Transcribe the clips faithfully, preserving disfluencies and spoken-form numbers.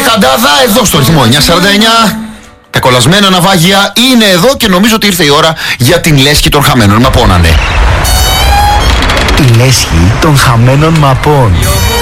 Χαντάδα εδώ στο ρυθμό εννιακόσια σαράντα εννιά. Τα κολλασμένα ναυάγια είναι εδώ και νομίζω ότι ήρθε η ώρα για την λέσχη των χαμένων μαπών. Ναι. Η λέσχη των χαμένων μαπών.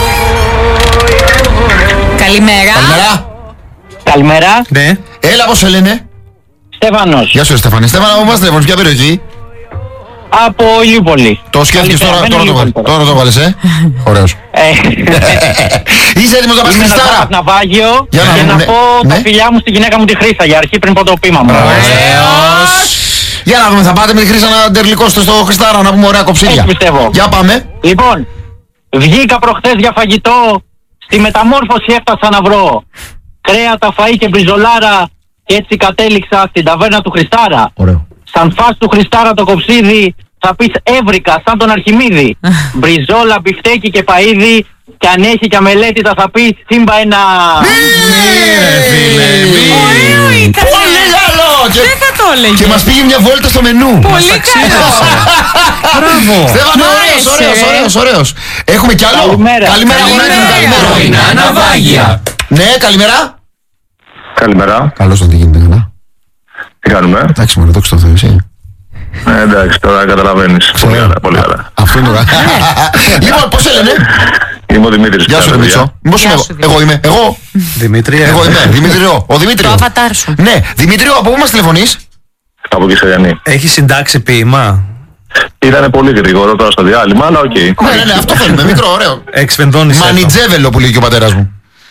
Καλημέρα. Καλημέρα. Καλημέρα. Ναι. Έλα, πώς σε λένε? Στέφανος. Γεια σου, Στέφανε. Στέφανα, από μας τηλεφωνείς, ποια περιοχή? Από Ηλιούπολη. Το σκέφτηκες τώρα, τώρα, το βάλες, τώρα το βάλες, ε. Ωραίος. Είσαι έτοιμος να πας Είμαι να πάω Χριστάρα? από ναυάγιο Για να και δούμε, να ναι. πω Ναι. τα φιλιά μου στη γυναίκα μου τη Χρύσα για αρχή πριν πω το πείμα μου. Ωραίος. Για να δούμε, θα πάτε με τη Χρύσα να ντερλικώσετε στο Χριστάρα, να πούμε ωραία κοψίλια. Έτσι πιστεύω. Για πάμε. Λοιπόν, βγήκα προχθές για φαγητό, στη μεταμόρφωση έφτασα να βρω κρέατα, φαΐ και μπριζολάρα και έτσι κατέληξα στην ταβέρνα του Χριστάρα. Ωραίο. Σαν φας του Χριστάρα το κοψίδι, θα πεις έβρικα σαν τον Αρχιμίδη. Μπριζόλα, μπιφτέκι και παΐδι, και αν έχει και αμελέτητα θα πεις τσίμπα ένα... Ωραίο ήταν. Πολύ καλό! Και- Δεν θα το έλεγε. Και μας πήγε μια βόλτα στο μενού. Πολύ καλό. Μπράβο. Στέφανε, Μ' ωραίος, άρεσε, ωραίος, ρε. ωραίος, ωραίος. Έχουμε κι άλλο. Καλημέρα. Καλημέρα, Καλημέρα. αγοράκι μου, καλημέρα. Πρωινά ναυάγια. Ναι, καλημέρα. Καλημέρα. Καλώς τον τι γίνεται, καλά. Τι κάνουμε? Εντάξει, μωρέ, δόξα τω Θεώ, εσύ. Ε, εντάξει, τώρα καταλαβαίνεις. Πολύ καλά, πολύ καλά. Αυτό είναι το καλό. Λοιπόν, πώς σε λένε? Είμαι ο Δημήτρης. Γεια σου, ρε Μητσό. Μήπως Γεια είμαι σου, εγώ. Εγώ είμαι. Εγώ. Δημήτρη. Εγώ είμαι. Δημήτριο. Ο Δημήτριο. Το αβατάρ σου. Ναι, Δημήτριο, από πού μας τηλεφωνείς? Από Κεσαριανή. Έχει συντάξει ποίημα. Ήτανε πολύ γρήγορο τώρα στο διάλειμμα, αλλά οκ. Ναι, ναι, ναι, αυτό θέλουμε. Μικρό, ωραίο. Εξφεντώνησε. Μανιτζέβελο που λέει και ο πατέρας μου.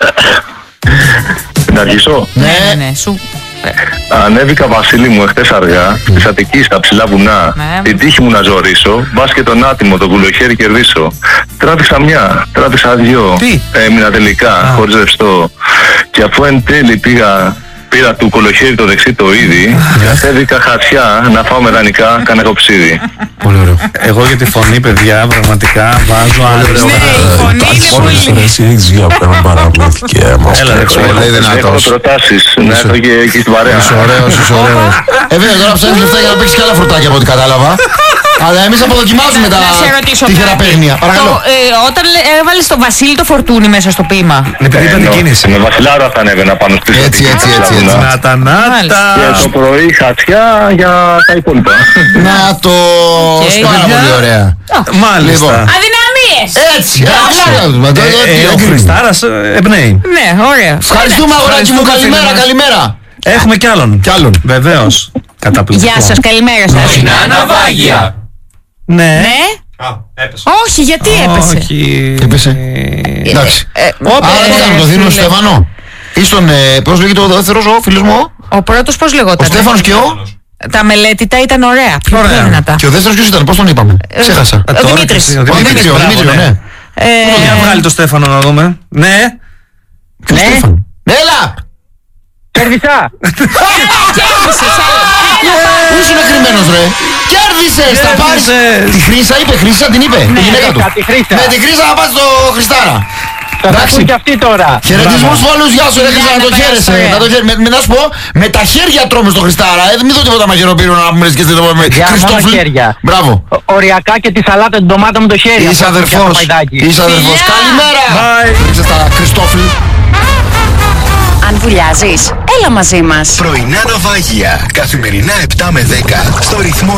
Να αρχίσω. Ναι, ναι, ναι. Σου. Ανέβηκα, Βασίλη μου, εχθές αργά, της Αττικής, στα ψηλά βουνά. Ναι. Την τύχη μου να ζωρίσω, μπας και τον άτιμο, τον κουλοχέρι κερδίσω. Τράβηξα μια, τράβηξα δυο. Τι? Έμεινα τελικά, χωρίς ρευστό. Και αφού εν τέλει πήγα, πήρα του κολοχέρι το δεξί το είδη, κατέβηκα χαρτιά να φάω με δανεικά κανένα κοψίδι. Πολύ ωραίο. Εγώ για τη φωνή, παιδιά, πραγματικά βάζω άριστο. Ναι, η φωνή είναι πολύ. Εσύ έχεις βγει από έναν παραπλήθηκε. Έλα, ρε, Πολύ ξέρω. δυνατός. Έχω προτάσεις να έρθω και εκεί στην παρέα. Είσαι ωραίος, είσαι ωραίος. Ε, βέβαια, τώρα ψάχνεις λεφτά για να παίξεις και άλλα φρουτάκια από ό,τι κατάλαβα. Αλλά εμείς αποδοκιμάζουμε τα Να σε ρωτήσω τυχερά κάτι. παίγνια. Το, Παρακαλώ. ε, όταν λέ- έβαλες τον Βασίλη το φορτούνι μέσα στο ποίημα. Ναι, επειδή είπα την κίνηση. Με βασιλάρα θα ανέβαινα πάνω στη Έτσι, Αττική, έτσι, στα έτσι, έτσι. βουνά. Να τα, να Μάλιστα. Και τα. το πρωί χαρτιά για τα υπόλοιπα. Να το. Πάρα παιδιά. πολύ ωραία. Μάλιστα. Λοιπόν. Αδυναμίες! Έτσι, απλά. Ε, ε, Ο Χριστάρας ε, εμπνέει. Ναι, ωραία. Ευχαριστούμε, αγοράκι μου. Ευχαριστούμε, Καλημέρα, φίλε μας. καλημέρα. Έχουμε κι άλλον. Κι άλλον. Βεβαίως. Καταπληκτικό. Γεια σας, καλημέρα σας. Πρωινά ναυάγια. Ναι. Ναι. Όχι, γιατί έπεσε. Όχι. Έπεσε. Εντάξει. Ε, Άρα ε, τι κάνω, το δίνω φίλε. στο Στέφανο. Ή στον. ε, Πώς λέγεται ο δεύτερος, ο φίλος μου. Ο πρώτος πώς Ο λεγόταν? Στέφανος και ο. Τα μελέτητα ήταν ωραία. Πιο Ωραία. πιο δυνατά. Και ο δεύτερος ποιος ήταν, πώς τον είπαμε. Ξέχασα. Α, Ο τώρα Δημήτρης. και εσύ, Ο Δημήτριο, ο μπράβο, Δημήτριο, ναι. Ε, Για βγάλει το Στέφανο να δούμε. Ναι. Ποιος Ναι. Στέφανο. Έλα! Κέρδισα! κέρδισες, έλα. Πού ήσουν κρυμμένος ρε. Κέρδισες, θα πάρεις. Κέρδισες. Τη Χρύσα είπε, Χρύσα την είπε. Η γυναίκα του. Χρύσα, τη Χρύσα. Με τη Χρύσα θα πας στο Χριστάρα. Θα τα Εντάξει. ακούν και αυτοί τώρα. Χαιρετισμούς σε όλους, γεια σου ρε Χρύσα, Γεια, να το να περάσεις χαίρεσαι. ωραία. Να το χαίρεσαι. Με- με- Να σου πω, με τα χέρια τρώμε στο Χριστάρα. Ε, μην δω τίποτα μαγειροπύρο να πούμε και το πούμε. Για Χριστόφλη. μόνο χέρια. Μπράβο. Ο- Οριακά και τη σαλάτα την ντομάτα με το χέρι. Είσαι Αυτό και αδερφός. αυτό παϊδάκι. Είσαι αδερφός. Φιλιά. Καλημέρα. Bye. Ρίξε στα Χριστόφλη. Αν βουλιάζεις, έλα μαζί μας. Πρωινά ναυάγια. Καθημερινά επτά με δέκα στο ρυθμό